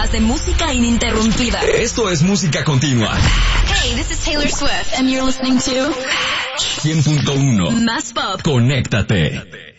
más de música ininterrumpida. Esto es música continua. Hey, this is Taylor Swift, and you're listening to 100.1 Más Pop. Conéctate.